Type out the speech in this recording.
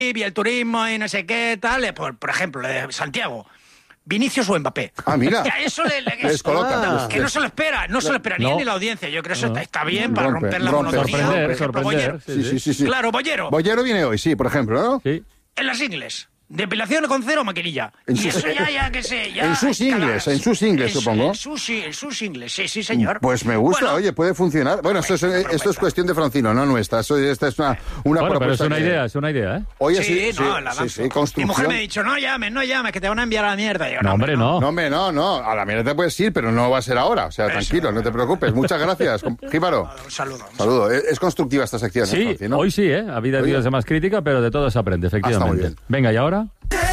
y el turismo y no sé qué, tal. Por ejemplo, Santiago. Vinicius o Mbappé. Ah, mira. Ya, eso les coloca. que no se lo espera, ni él ni la audiencia. Yo creo que eso está bien para romper la romper. monotonía. Por ejemplo, Bollero. Sí. Claro, Bollero. Bollero viene hoy, sí, por ejemplo, ¿no? Sí. En las ingles. Depilación con cero maquinilla. Y eso ya que sé. Ya en sus ingles, supongo. En sus ingles, sí, señor. Pues me gusta, Bueno, oye, puede funcionar. Bueno, esto es cuestión de Francino, no nuestra. Esta es una Bueno, pero es propuesta. una idea, ¿eh? Oye, sí, sí, construcción. Mi mujer me ha dicho, no llames, que te van a enviar a la mierda. Y yo, No, hombre, no. No, hombre, no. A la mierda te puedes ir, pero no va a ser ahora. O sea, tranquilo, no te preocupes. Muchas gracias, Jíbaro. Un saludo. Saludo. Es constructiva esta sección, Sí, Francino. hoy sí, ¿eh? Ha habido días de más crítica, pero de todo se aprende, efectivamente. Está muy bien. Venga, ¿y ahora?